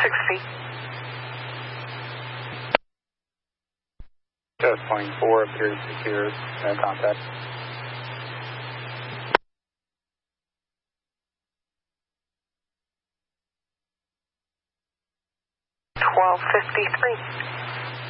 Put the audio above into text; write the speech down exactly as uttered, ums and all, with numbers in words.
Six feet. Just point four appears secure. No contact. twelve fifty-three.